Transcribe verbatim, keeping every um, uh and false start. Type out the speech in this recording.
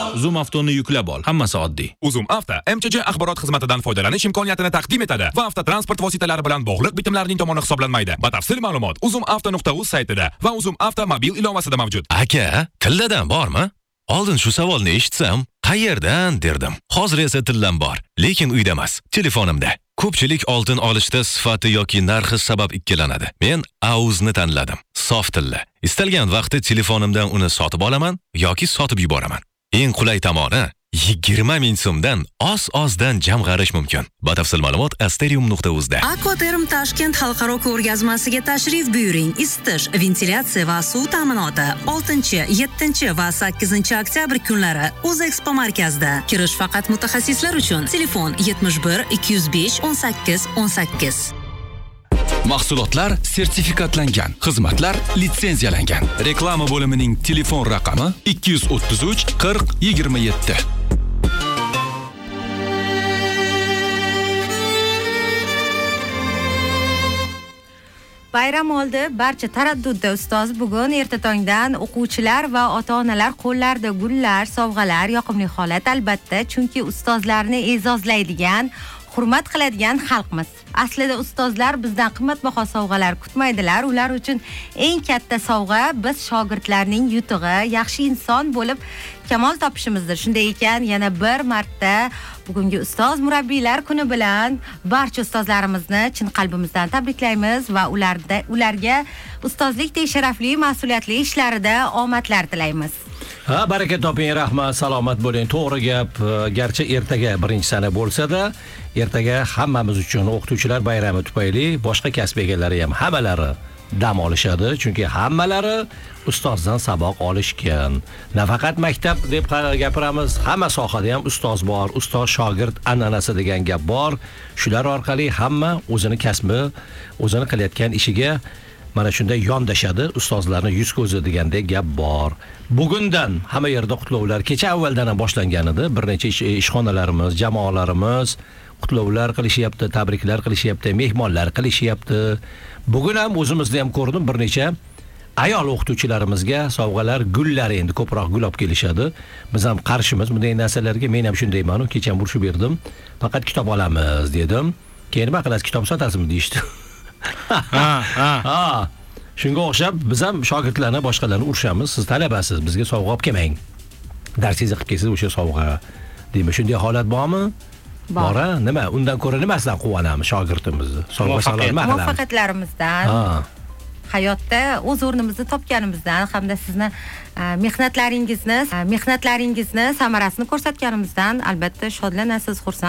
Zoom Avtoni yuklab ol. Hammasi oddiy. Uzum Avto M Ch J axborot xizmatidan foydalanish imkoniyatini taqdim etadi va avtotransport vositalari bilan bog'liq bitimlarning tomoni hisoblanmaydi. Batafsil ma'lumot uzum avto nuqta uz saytida va Uzum Avto mobil ilovasida mavjud. Aka, tilladan bormi? Oldin shu savolni eshitsam, qayerdan derdim. Hozir esa tillam bor, lekin uyda emas, telefonimda. Ko'pchilik oltin olishda sifati yoki narxi sabab ikkilanadi. Men Auzni tanladim. Sof tilla. Istalgan vaqtda telefonimdan uni sotib olaman yoki sotib yuboraman. Eng qulay tomoni yigirma ming so'mdan oz-ozdan jamg'arish mumkin. Batafsil ma'lumot asterium nuqta uz da. Aquaterm Tashkent xalqaro ko'rgazmasiga tashrif buyuring. Isitish, ventilyatsiya va suv ta'minoti oltinchi, yettinchi va sakkizinchi oktyabr kunlari O'zexpo markazida. Kirish faqat mutaxassislar uchun. Telefon yetmish bir ikki yuz besh o'n sakkiz o'n sakkiz. Mahsulotlar sertifikatlangan, xizmatlar litsenziyalangan. Reklama bo'limining telefon raqami ikki yuz o'ttiz uch qirq yigirma yetti. Bayram oldi barcha taraddudda ustoz bugun erta tongdan o'quvchilar va ota-onalar qo'llarida gullar, sovg'alar, yoqimli holat albatta, chunki ustozlarni e'zozlaydigan, hurmat qiladigan xalqmiz. Aslida ustozlar bizdan qimmatbaho sovg'alar kutmaydilar. Ular uchun eng katta sovg'a biz shogirdlarning yutug'i, yaxshi inson bo'lib kamol topishimizdir. Shunday ekan, yana bir marta bugungi ustoz murabbiylar kuni bilan barcha ustozlarimizni chin qalbimizdan tabriklaymiz va ularda ularga ustozlikdek sharafli, mas'uliyatli ishlarida omadlar tilaymiz. Ha, baraka toping, rahmat, salomat bo'ling. To'g'ri gap, garchi ertaga birinchi sana bo'lsa-da, ertaga hammamiz uchun o'qituvchilar bayrami tufayli boshqa kasb egalari ham hammalari dam olishadi, chunki hammalari ustozdan saboq olishgan. Nafaqat maktab deb gapiramiz, hamma sohada ham ustoz bor, ustoz shogird an'anasi degan gap bor. Shular orqali hamma o'zini kasbi, o'zini qilayotgan ishiga mana shunday yondashadi, ustozlarni yuz ko'zi degandek gap bor. Bugundan hamma yerda qutlovlar kecha avvaldan ham boshlangan edi. Bir necha ishxonalarimiz, jamoalarimiz qutlovlar qilishyapti, tabriklar qilishyapti, mehmonlar qilishyapti. Bugun ham o'zimizda ham ko'rdim, bir necha ayol o'qituvchilarimizga sovg'alar, gullar endi ko'proq gul olib kelishadi. Biz ham qarshimiz bunday narsalarga. Men ham shundayman, kecha ham urishib berdim. Faqat kitob olamiz dedim. Keyin nima qilasiz, kitob sotasizmi deyishdi. Ha, ha. Ha. Shunga o'xshab biz ham shogirdlarni, boshqalarni urishamiz. Siz talabasiz, bizga sovg'a olib kelmang. Darsingizni qilib kelsiz o'sha sovg'a. Deymi, shunday holat bormi? Bor. Nima? Undan ko'ra nimasidan quvonamiz shogirdimizni? Sovg'a salom nima qilamiz? Muvaffaqiyatlarimizdan. Hayotda o'z o'rnimizni topganimizdan hamda sizni mehnatlaringizni, mehnatlaringizni samarasini ko'rsatganimizdan albatta shodlanasiz, xursand